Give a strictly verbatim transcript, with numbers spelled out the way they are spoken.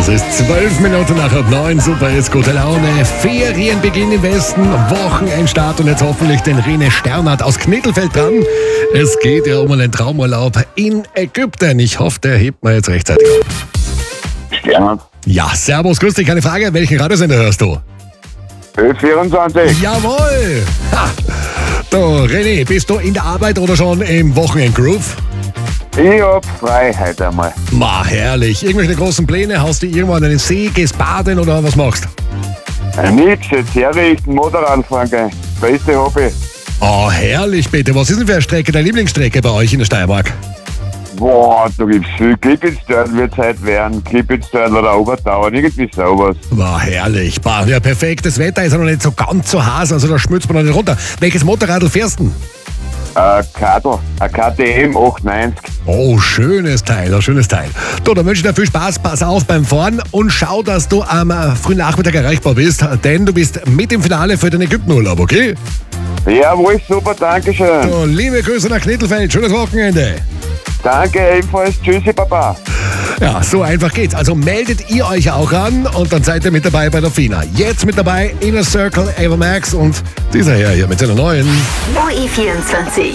Es ist zwölf Minuten nach halb neun. Super ist gute Laune. Ferienbeginn im Westen, Wochenendstart und jetzt hoffentlich den Rene Sternert aus Knittelfeld dran. Es geht ja um einen Traumurlaub in Ägypten. Ich hoffe, der hebt mal jetzt rechtzeitig ab. Sternert. Ja, servus, grüß dich. Keine Frage, welchen Radiosender hörst du? Ö vierundzwanzig. Jawohl! Ha. Du, René, bist du in der Arbeit oder schon im Wochenendgroove? Ich hab frei heute einmal. Ma, herrlich. Irgendwelche großen Pläne? Haust du irgendwo an den See, gehst baden oder was machst? Äh, nix, jetzt herrichten, Motorrad fahren gehen. Beste Hobby. Oh, herrlich bitte. Was ist denn für eine Strecke, deine Lieblingsstrecke bei euch in der Steiermark? Boah, da gibt's viel. Klippitstörl wird's heute werden. Klippitstörl oder Obertauern, irgendwie sowas. War herrlich. Bah, ja, perfekt. Das Wetter ist ja noch nicht so ganz so heiß, also da schmützt man noch nicht runter. Welches Motorradl fährst du? Äh, Kadel, ein K T M achtundneunzig. Oh, schönes Teil, ein schönes Teil. Du, dann wünsche ich dir viel Spaß, pass auf beim Fahren und schau, dass du am äh, frühen Nachmittag erreichbar bist, denn du bist mit im Finale für den Ägyptenurlaub, okay? Jawohl, super, dankeschön. So, liebe Grüße nach Knittelfeld, schönes Wochenende. Danke, ebenfalls. Tschüssi, Papa. Ja, so einfach geht's. Also meldet ihr euch auch an und dann seid ihr mit dabei bei der FINA. Jetzt mit dabei Inner Circle, Ava Max und dieser Herr hier mit seiner neuen O E vierundzwanzig.